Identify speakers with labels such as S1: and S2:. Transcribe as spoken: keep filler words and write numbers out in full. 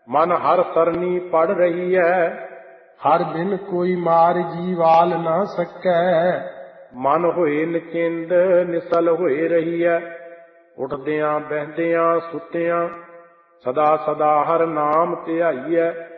S1: ਮਨ ਹਰ ਸਰਨੀ ਪੜ ਰਹੀ ਹੈ।
S2: ਹਰ ਬਿਨ ਕੋਈ ਮਾਰ ਜੀਵਾਲ ਨਾ ਸਕੈ।
S1: ਮਨ ਹੋਏ ਨਚਿੰਦ ਨਿਸਲ ਹੋਏ ਰਹੀ ਹੈ। ਉੱਠਦਿਆਂ ਬਹਿੰਦਿਆਂ ਸੁੱਤਿਆਂ ਸਦਾ ਸਦਾ ਹਰ ਨਾਮ ਧਿਆਈਐ।